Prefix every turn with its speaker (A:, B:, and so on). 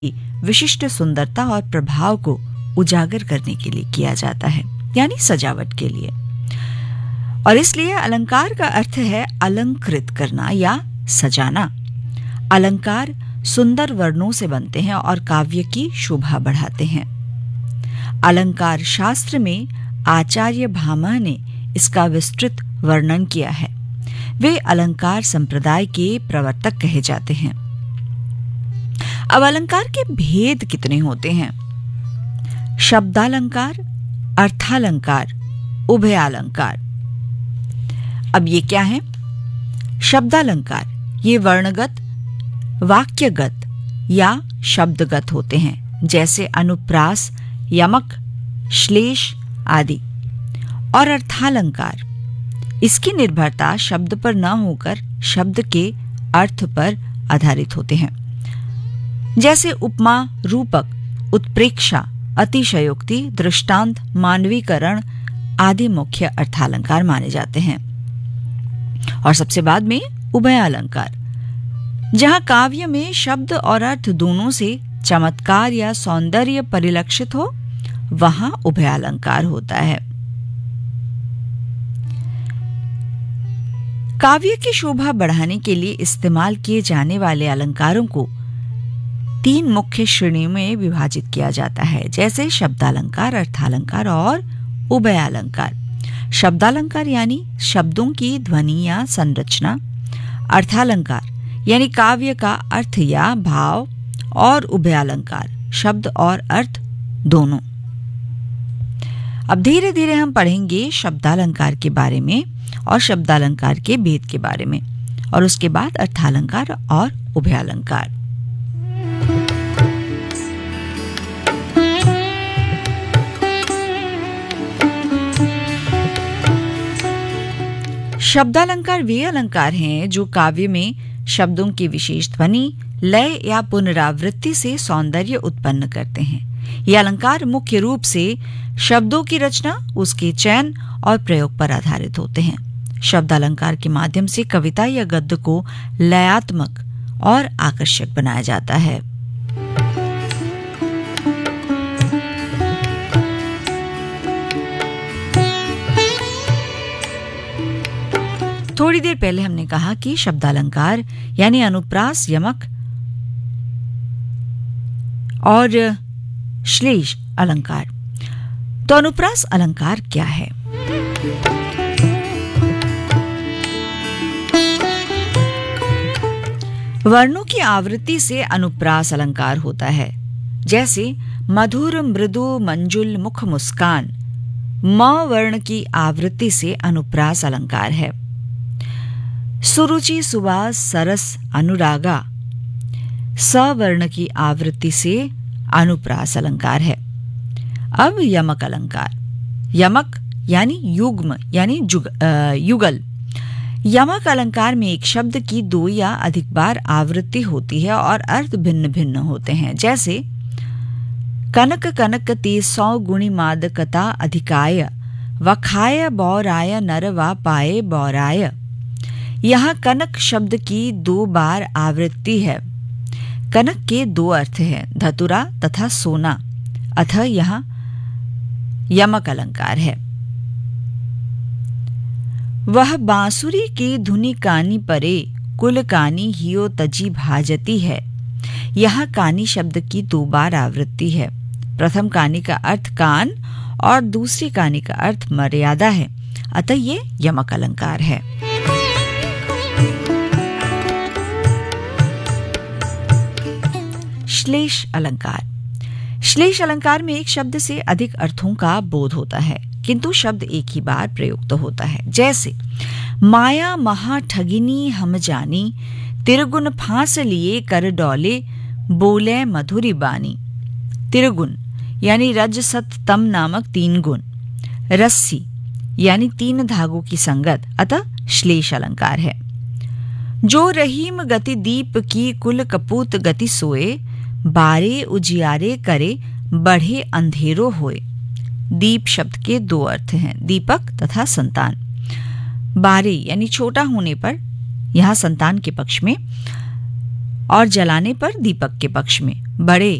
A: विशिष्ट सुंदरता और प्रभाव को उजागर करने के लिए किया जाता है, यानी सजावट के लिए। और इसलिए अलंकार का अर्थ है अलंकृत करना या सजाना। अलंकार सुंदर वर्णों से बनते हैं और काव्य की शोभा बढ़ाते हैं। अलंकार शास्त्र में आचार्य भामह ने इसका विस्तृत वर्णन किया है। वे अलंकार संप्रदाय के प्रवर्तक कहे जाते हैं। अब अलंकार के भेद कितने होते हैं? शब्दालंकार, अर्थालंकार, उभयालंकार। अब ये क्या है? शब्दालंकार ये वर्णगत, वाक्यगत या शब्दगत होते हैं, जैसे अनुप्रास, यमक, श्लेष आदि। और अर्थालंकार इसकी निर्भरता शब्द पर न होकर शब्द के अर्थ पर आधारित होते हैं, जैसे उपमा, रूपक, उत्प्रेक्षा, अतिशयोक्ति, दृष्टांत, मानवीकरण आदि मुख्य अर्थालंकार माने जाते हैं। और सबसे बाद में उभयालंकार, जहां काव्य में शब्द और अर्थ दोनों से चमत्कार या सौंदर्य परिलक्षित हो, वहां उभयालंकार होता है। काव्य की शोभा बढ़ाने के लिए इस्तेमाल किए जाने वाले अलंकारों को 3 मुख्य श्रेणियों में विभाजित किया जाता है, जैसे शब्दालंकार, अर्थालंकार और उभयालंकार। शब्दालंकार यानी शब्दों की ध्वनि या संरचना, अर्थालंकार यानी काव्य का अर्थ या भाव, और उभयालंकार शब्द और अर्थ दोनों। अब धीरे धीरे हम पढ़ेंगे शब्दालंकार के बारे में और शब्दालंकार के भेद के बारे में, और उसके बाद अर्थालंकार और उभयालंकार। शब्दालंकार वे अलंकार हैं जो काव्य में शब्दों की विशेष ध्वनि, लय या पुनरावृत्ति से सौंदर्य उत्पन्न करते हैं। ये अलंकार मुख्य रूप से शब्दों की रचना, उसके चयन और प्रयोग पर आधारित होते हैं। शब्दालंकार के माध्यम से कविता या गद्य को लयात्मक और आकर्षक बनाया जाता है। थोड़ी देर पहले हमने कहा कि शब्दालंकार यानी अनुप्रास, यमक और श्लेष अलंकार। तो अनुप्रास अलंकार क्या है? वर्णों की आवृत्ति से अनुप्रास अलंकार होता है, जैसे मधुर, मृदु, मंजुल, मुख मुस्कान। म वर्ण की आवृत्ति से अनुप्रास अलंकार है। सुरुचि, सुवास, सरस, अनुरागा सवर्ण की आवृत्ति से अनुप्रास अलंकार है। अब यमक अलंकार। यमक यानी युग्म यानी युगल। यमक अलंकार में एक शब्द की 2 या अधिक बार आवृत्ति होती है और अर्थ भिन्न भिन्न होते हैं, जैसे कनक कनकते 100 गुणि मादकता अधिकाय, वखाय बौराय नर वा पाए बौराय। यहाँ कनक शब्द की 2 बार आवृत्ति है। कनक के 2 अर्थ हैं, धतुरा तथा सोना, अतः यहाँ यमक अलंकार है। वह बांसुरी की धुनि कानी परे, कुल कानी हियो तजी भाजती है। यहाँ कानी शब्द की 2 बार आवृत्ति है। प्रथम कानी का अर्थ कान और दूसरी कानी का अर्थ मर्यादा है, अतः ये यमक अलंकार है। श्लेष अलंकार। श्लेष अलंकार में एक शब्द से अधिक अर्थों का बोध होता है, किंतु शब्द एक ही बार प्रयुक्त होता है, जैसे माया महा ठगिनी हम जानी, तिरगुन फांस लिए कर डोले, बोले मधुरी बानी। तिरगुन यानी रज सत तम नामक 3 गुण, रस्सी यानी 3 धागों की संगत, अतः श्लेष अलंकार है। जो रहीम गति दीप की, कुल कपूत गति सोए, बारे उजियारे करे, बढ़े अंधेरो होए। दीप शब्द के 2 अर्थ हैं, दीपक तथा संतान। बारे यानी छोटा होने पर, यहाँ संतान के पक्ष में, और जलाने पर दीपक के पक्ष में। बड़े